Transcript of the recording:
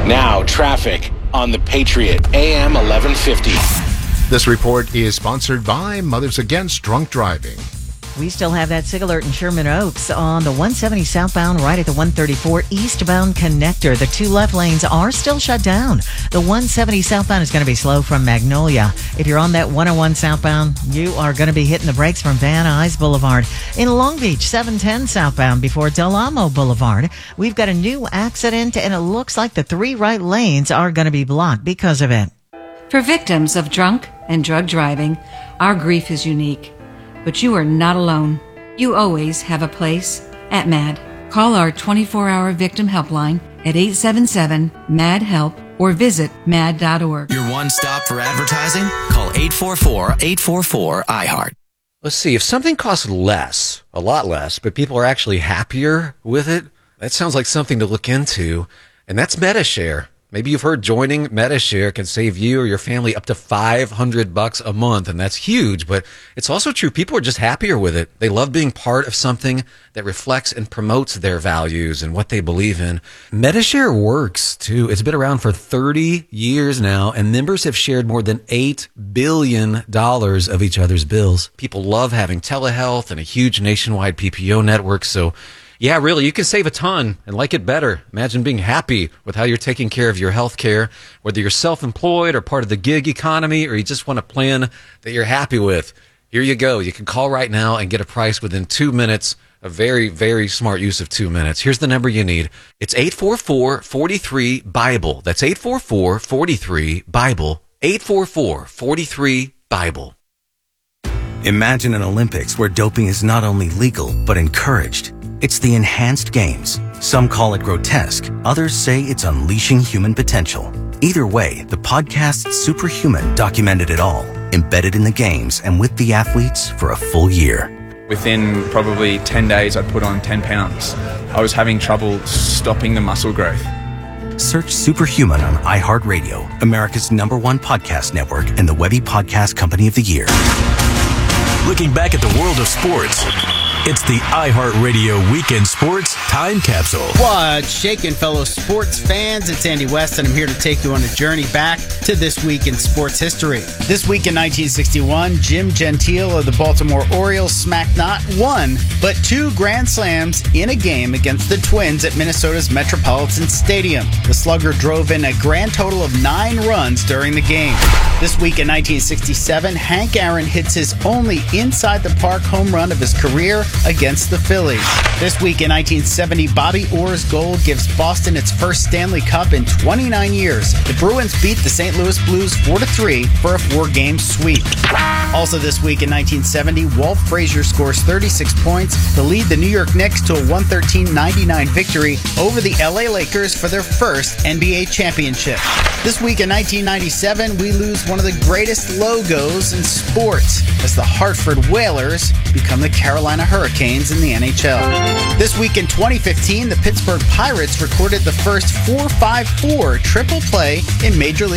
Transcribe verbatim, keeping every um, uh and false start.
Now, traffic on the Patriot, A M eleven fifty. This report is sponsored by Mothers Against Drunk Driving. We still have that SIG alert in Sherman Oaks on the one seventy southbound right at the one thirty-four eastbound connector. The two left lanes are still shut down. The one seventy southbound is going to be slow from Magnolia. If you're on that one oh one southbound, you are going to be hitting the brakes from Van Nuys Boulevard. In Long Beach, seven ten southbound before Del Amo Boulevard, we've got a new accident, and it looks like the three right lanes are going to be blocked because of it. For victims of drunk and drug driving, our grief is unique. But you are not alone. You always have a place at MAD. Call our twenty-four hour victim helpline at eight seven seven, M A D, HELP or visit mad dot org. Your one stop for advertising? Call eight four four, eight four four, I heart. Let's see, if something costs less, a lot less, but people are actually happier with it, that sounds like something to look into, and that's MediShare. Maybe you've heard joining MediShare can save you or your family up to five hundred bucks a month, and that's huge, but it's also true. People are just happier with it. They love being part of something that reflects and promotes their values and what they believe in. MediShare works, too. It's been around for thirty years now, and members have shared more than eight billion dollars of each other's bills. People love having telehealth and a huge nationwide P P O network, so yeah, really, you can save a ton and like it better. Imagine being happy with how you're taking care of your health care, whether you're self-employed or part of the gig economy, or you just want a plan that you're happy with. Here you go. You can call right now and get a price within two minutes. A very, very smart use of two minutes. Here's the number you need. It's eight four four, four three, BIBLE. That's eight four four, four three, BIBLE. eight four four, four three, BIBLE. Imagine an Olympics where doping is not only legal, but encouraged. It's the Enhanced Games. Some call it grotesque. Others say it's unleashing human potential. Either way, the podcast Superhuman documented it all, embedded in the games and with the athletes for a full year. Within probably ten days, I'd put on ten pounds. I was having trouble stopping the muscle growth. Search Superhuman on iHeartRadio, America's number one podcast network and the Webby Podcast Company of the Year. Looking back at the world of sports, it's the iHeartRadio Weekend Sports Time Capsule. What's shaking, fellow sports fans? It's Andy West, and I'm here to take you on a journey back to this week in sports history. This week in nineteen sixty-one, Jim Gentile of the Baltimore Orioles smacked not one, but two grand slams in a game against the Twins at Minnesota's Metropolitan Stadium. The slugger drove in a grand total of nine runs during the game. This week in nineteen sixty-seven, Hank Aaron hits his only inside-the-park home run of his career against the Phillies. This week in nineteen seventy, Bobby Orr's goal gives Boston its first Stanley Cup in twenty-nine years. The Bruins beat the Saint Louis Blues four to three for a four-game sweep. Also this week in nineteen seventy, Walt Frazier scores thirty-six points to lead the New York Knicks to a one thirteen ninety-nine victory over the L A Lakers for their first N B A championship. This week in nineteen ninety-seven, we lose one of the greatest logos in sports as the Hartford Whalers become the Carolina Hurricanes in the N H L. This week in twenty fifteen, the Pittsburgh Pirates recorded the first four five four triple play in Major League